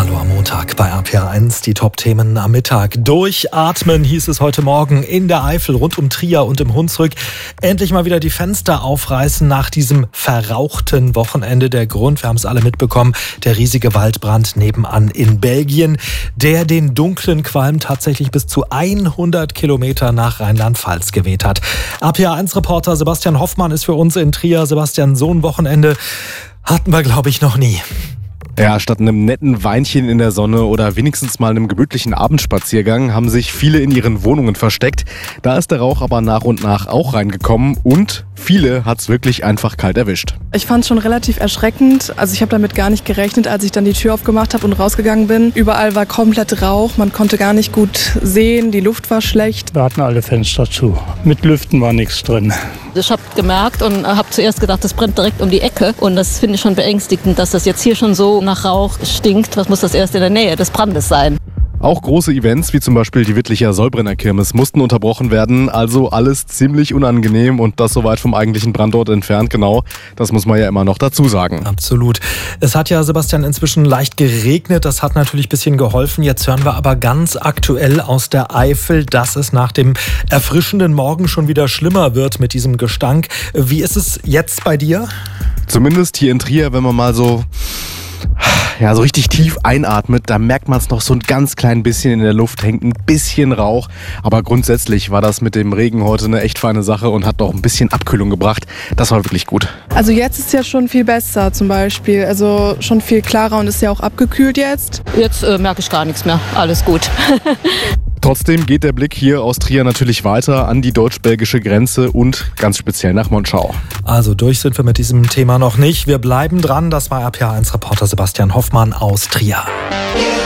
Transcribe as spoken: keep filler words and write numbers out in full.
Hallo am Montag bei R P R eins, die Top-Themen am Mittag. Durchatmen hieß es heute Morgen in der Eifel, rund um Trier und im Hunsrück. Endlich mal wieder die Fenster aufreißen nach diesem verrauchten Wochenende. Der Grund, wir haben es alle mitbekommen, der riesige Waldbrand nebenan in Belgien, der den dunklen Qualm tatsächlich bis zu hundert Kilometer nach Rheinland-Pfalz geweht hat. R P R eins-Reporter Sebastian Hoffmann ist für uns in Trier. Sebastian, so ein Wochenende hatten wir, glaube ich, noch nie. Ja, statt einem netten Weinchen in der Sonne oder wenigstens mal einem gemütlichen Abendspaziergang haben sich viele in ihren Wohnungen versteckt. Da ist der Rauch aber nach und nach auch reingekommen und viele hat es wirklich einfach kalt erwischt. Ich fand es schon relativ erschreckend. Also ich habe damit gar nicht gerechnet, als ich dann die Tür aufgemacht habe und rausgegangen bin. Überall war komplett Rauch, man konnte gar nicht gut sehen, die Luft war schlecht. Wir hatten alle Fenster zu. Mit Lüften war nichts drin. Ich habe gemerkt und habe zuerst gedacht, das brennt direkt um die Ecke. Und das finde ich schon beängstigend, dass das jetzt hier schon so nach Rauch stinkt. Was muss das erst in der Nähe des Brandes sein? Auch große Events, wie zum Beispiel die Wittlicher Säubrenner Kirmes, mussten unterbrochen werden. Also alles ziemlich unangenehm und das so weit vom eigentlichen Brandort entfernt. Genau, das muss man ja immer noch dazu sagen. Absolut. Es hat ja, Sebastian, inzwischen leicht geregnet. Das hat natürlich ein bisschen geholfen. Jetzt hören wir aber ganz aktuell aus der Eifel, dass es nach dem erfrischenden Morgen schon wieder schlimmer wird mit diesem Gestank. Wie ist es jetzt bei dir? Zumindest hier in Trier, wenn man mal so... Ja, so richtig tief einatmet, da merkt man es noch so ein ganz klein bisschen in der Luft, hängt ein bisschen Rauch. Aber grundsätzlich war das mit dem Regen heute eine echt feine Sache und hat doch ein bisschen Abkühlung gebracht. Das war wirklich gut. Also jetzt ist ja schon viel besser zum Beispiel, also schon viel klarer und ist ja auch abgekühlt jetzt. Jetzt äh, merke ich gar nichts mehr, alles gut. Trotzdem geht der Blick hier aus Trier natürlich weiter an die deutsch-belgische Grenze und ganz speziell nach Monschau. Also durch sind wir mit diesem Thema noch nicht. Wir bleiben dran. Das war R P R eins-Reporter Sebastian Hoffmann aus Trier.